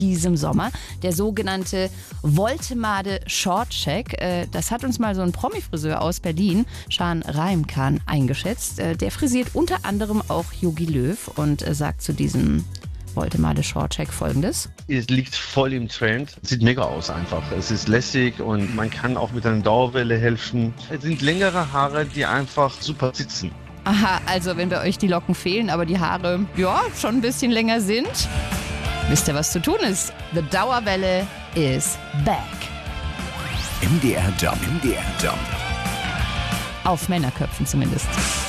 diesem Sommer. Der sogenannte Woltemade Shortcheck. Das hat uns mal so ein Promi-Friseur aus Berlin, Şan Raimkan, eingeschätzt. Der frisiert unter anderem auch Jogi Löw und sagt zu diesem Woltemade Shortcheck Folgendes. Es liegt voll im Trend. Sieht mega aus einfach. Es ist lässig und man kann auch mit einer Dauerwelle helfen. Es sind längere Haare, die einfach super sitzen. Aha, also wenn bei euch die Locken fehlen, aber die Haare, ja, schon ein bisschen länger sind, wisst ihr, was zu tun ist? The Dauerwelle is back. MDR Jump. Auf Männerköpfen zumindest.